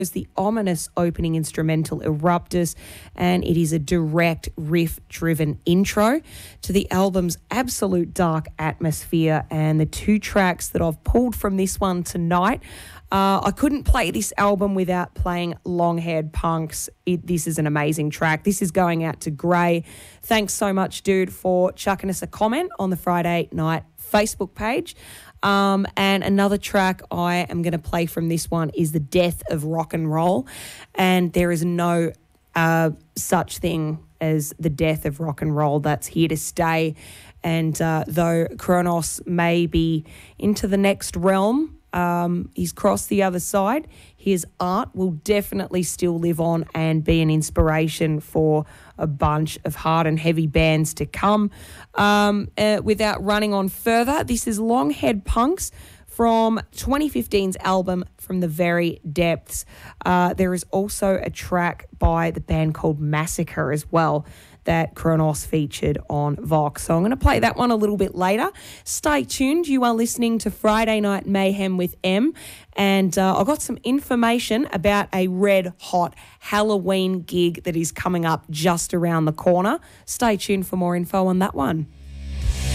It's the ominous opening instrumental Eruptus, and it is a direct riff-driven intro to the album's absolute dark atmosphere. And the two tracks that I've pulled from this one tonight, I couldn't play this album without playing Long-Haired Punks. This is an amazing track. This is going out to Gray. Thanks so much, dude, for chucking us a comment on the Friday Night Facebook page. And another track I am going to play from this one is The Death of Rock and Roll. And there is no such thing as the death of rock and roll. That's here to stay. And though Kronos may be into the next realm, he's crossed the other side, his art will definitely still live on and be an inspiration for a bunch of hard and heavy bands to come. Without running on further, this is Long-Haired Punks from 2015's album From the Very Depths. There is also a track by the band called Massacre as well that Kronos featured on Vox. So I'm going to play that one a little bit later. Stay tuned. You are listening to Friday Night Mayhem with M. And I got some information about a red hot Halloween gig that is coming up just around the corner. Stay tuned for more info on that one.